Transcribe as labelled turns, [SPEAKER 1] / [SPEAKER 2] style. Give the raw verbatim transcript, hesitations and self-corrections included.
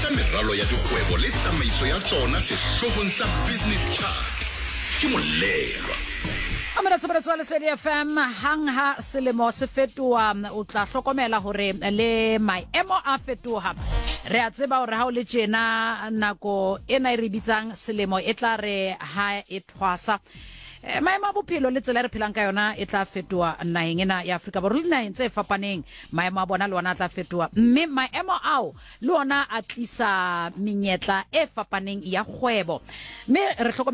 [SPEAKER 1] tsa meralo ya dikgwebo le tsamaiso ya tsona sehloohong sa Business Chart ke Molelwa.
[SPEAKER 2] Amara tsebara tswa le S A F M hang ha selemo se fetoha o tla hlokomela hore le maemo a fetoha re a tseba hore ha o le tjena nako ena e re bitsang selemo e tla re ha e thwasa maemo a bophelo le tsela re phelang ka yona e tla fetoha naheng ena ya Afrika Borwa le naheng tse fapaneng maemo a bona le ona tla fetoha mme maemo ao le ona a tlisa menyetla e fapaneng ya kgwebo mme re